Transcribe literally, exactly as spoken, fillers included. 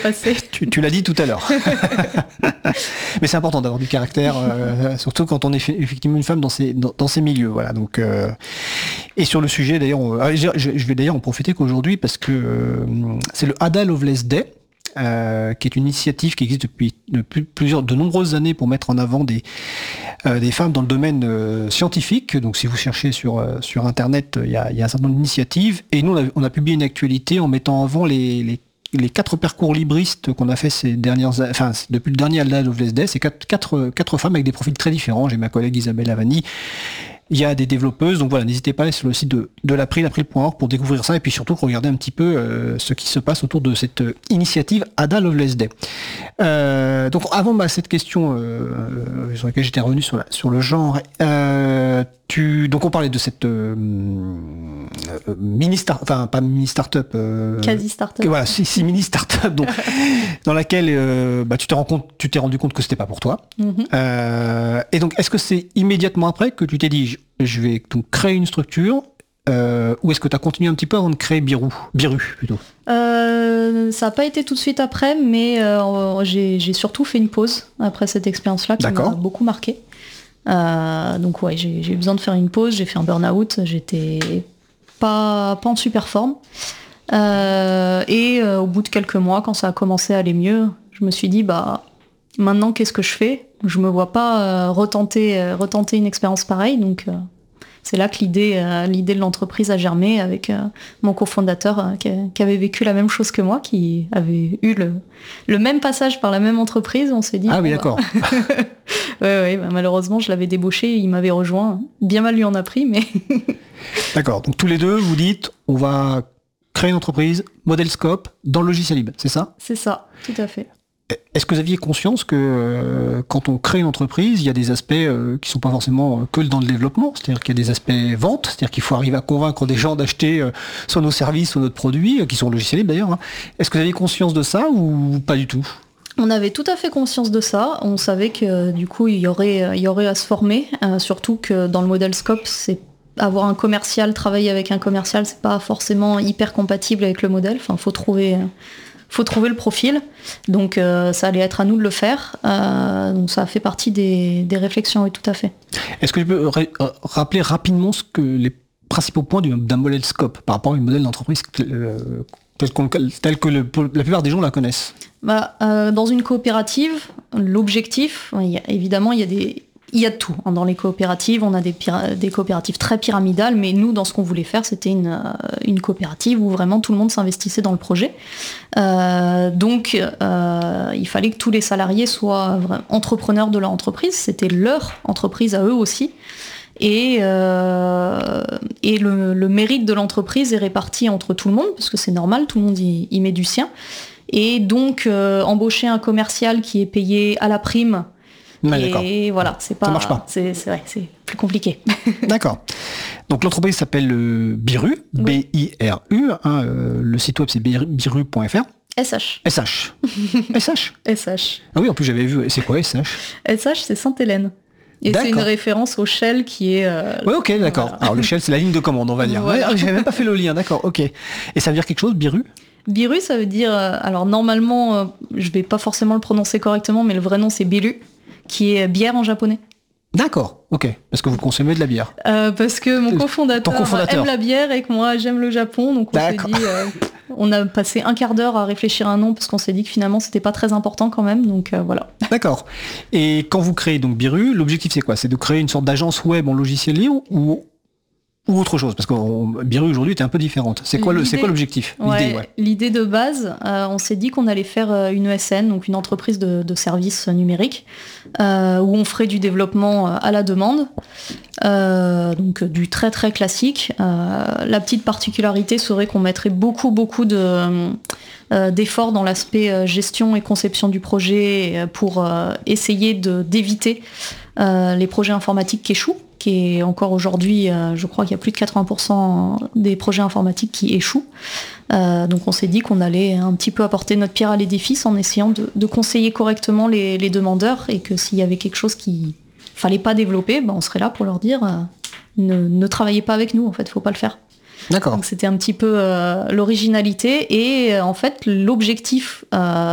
passé. Tu, tu l'as dit tout à l'heure. Mais c'est important d'avoir du caractère, euh, surtout quand on est effectivement une femme dans ces, dans, dans ces milieux. Voilà, donc, euh, et sur le sujet, d'ailleurs, on, je, je vais d'ailleurs en profiter qu'aujourd'hui, parce que euh, c'est le Ada Lovelace Day, euh, qui est une initiative qui existe depuis, depuis plusieurs, de nombreuses années pour mettre en avant des, euh, des femmes dans le domaine euh, scientifique. Donc si vous cherchez sur, euh, sur Internet, il y a, y a un certain nombre d'initiatives. Et nous, on a, on a publié une actualité en mettant en avant les... les les quatre parcours libristes qu'on a fait ces dernières, enfin depuis le dernier Ada Lovelace Day, c'est quatre, quatre, quatre femmes avec des profils très différents. J'ai ma collègue Isabelle Avani. Il y a des développeuses, donc voilà, n'hésitez pas à aller sur le site de, de l'April, april point org pour découvrir ça et puis surtout regarder un petit peu euh, ce qui se passe autour de cette euh, initiative Ada Lovelace Day. Euh, donc avant bah, cette question euh, sur laquelle j'étais revenu sur, la, sur le genre, euh, tu, donc on parlait de cette euh, euh, mini start, enfin pas mini start-up, euh, quasi start-up. Voilà, si, si mini start-up, donc, dans laquelle euh, bah, tu t'es rendu compte, tu t'es rendu compte que c'était pas pour toi. Mm-hmm. Euh, et donc est-ce que c'est immédiatement après que tu t'es dit je vais donc créer une structure, euh, ou est-ce que tu as continué un petit peu avant de créer Biru, Biru plutôt? euh, Ça n'a pas été tout de suite après, mais euh, j'ai, j'ai surtout fait une pause après cette expérience-là qui D'accord. m'a beaucoup marqué. Euh, donc ouais, j'ai, j'ai eu besoin de faire une pause, j'ai fait un burn-out, j'étais pas, pas en super forme. Euh, et euh, au bout de quelques mois, quand ça a commencé à aller mieux, je me suis dit, bah maintenant qu'est-ce que je fais? Je me vois pas euh, retenter, euh, retenter une expérience pareille, donc euh, c'est là que l'idée, euh, l'idée de l'entreprise a germé avec euh, mon cofondateur euh, qui, qui avait vécu la même chose que moi, qui avait eu le, le même passage par la même entreprise. On s'est dit. Ah oui, bon, d'accord. Bah... ouais, ouais, bah, malheureusement, je l'avais débauché, il m'avait rejoint. Bien mal lui en a pris, mais. D'accord. Donc tous les deux, vous dites, on va créer une entreprise, Model Scope, dans le logiciel libre, c'est ça? C'est ça, tout à fait. Est-ce que vous aviez conscience que euh, quand on crée une entreprise, il y a des aspects euh, qui sont pas forcément euh, que dans le développement, c'est-à-dire qu'il y a des aspects vente, c'est-à-dire qu'il faut arriver à convaincre des gens d'acheter euh, soit nos services, soit notre produit, euh, qui sont logiciels libres d'ailleurs. Hein. Est-ce que vous aviez conscience de ça ou pas du tout? On avait tout à fait conscience de ça. On savait que du coup il y aurait, il y aurait à se former, euh, surtout que dans le modèle Scope, c'est avoir un commercial, travailler avec un commercial, c'est pas forcément hyper compatible avec le modèle. Enfin, faut trouver. faut trouver le profil, donc euh, ça allait être à nous de le faire, euh, donc ça a fait partie des, des réflexions, oui, tout à fait. Est-ce que tu peux ra- rappeler rapidement ce que les principaux points du, d'un modèle Scope par rapport à un modèle d'entreprise euh, tel, tel que le, la plupart des gens la connaissent? Bah, euh, dans une coopérative, l'objectif, il y a, évidemment, il y a des... Il y a de tout. Dans les coopératives, on a des, pyra- des coopératives très pyramidales, mais nous, dans ce qu'on voulait faire, c'était une, euh, une coopérative où vraiment tout le monde s'investissait dans le projet. Euh, donc, euh, il fallait que tous les salariés soient entrepreneurs de leur entreprise. C'était leur entreprise à eux aussi. Et, euh, et le, le mérite de l'entreprise est réparti entre tout le monde, parce que c'est normal, tout le monde y, y met du sien. Et donc, euh, embaucher un commercial qui est payé à la prime, ouais, et voilà, c'est pas, ça marche pas. C'est, c'est vrai, c'est plus compliqué. D'accord. Donc l'entreprise s'appelle euh, Biru, oui. B I R U. Hein, euh, le site web c'est biru point f r. S H. S H. S H. S H. Ah oui, en plus j'avais vu. C'est quoi S H? S H, c'est Sainte-Hélène. Et d'accord. C'est une référence au Shell qui est... Euh, oui, ok, d'accord. Voilà. Alors le Shell, c'est la ligne de commande, on va dire. Voilà. Ouais, j'avais même pas fait le lien, d'accord, ok. Et ça veut dire quelque chose, Biru? Biru, ça veut dire... Euh, alors normalement, euh, je vais pas forcément le prononcer correctement, mais le vrai nom c'est Biru, qui est bière en japonais. D'accord, ok. Parce que vous consommez de la bière. Euh, parce que mon cofondateur, cofondateur aime la bière et que moi j'aime le Japon, donc on D'accord. s'est dit... Euh, on a passé un quart d'heure à réfléchir à un nom parce qu'on s'est dit que finalement c'était pas très important quand même, donc euh, voilà. D'accord. Et quand vous créez donc Biru, l'objectif c'est quoi? C'est de créer une sorte d'agence web en logiciel libre ou ou autre chose, parce que on, Biru aujourd'hui était un peu différente. C'est quoi, le, c'est quoi l'objectif? Ouais, l'idée, ouais. L'idée de base, euh, on s'est dit qu'on allait faire une E S N, donc une entreprise de, de services numériques, euh, où on ferait du développement à la demande, euh, donc du très très classique. Euh, la petite particularité serait qu'on mettrait beaucoup beaucoup de, euh, d'efforts dans l'aspect gestion et conception du projet pour euh, essayer de, d'éviter euh, les projets informatiques qui échouent. Qui est encore aujourd'hui, euh, je crois qu'il y a plus de quatre-vingts pour cent des projets informatiques qui échouent. Euh, donc on s'est dit qu'on allait un petit peu apporter notre pierre à l'édifice en essayant de, de conseiller correctement les, les demandeurs, et que s'il y avait quelque chose qu'il fallait pas développer, ben on serait là pour leur dire euh, ne, ne travaillez pas avec nous, en fait, faut pas le faire. D'accord. Donc c'était un petit peu euh, l'originalité, et euh, en fait l'objectif euh,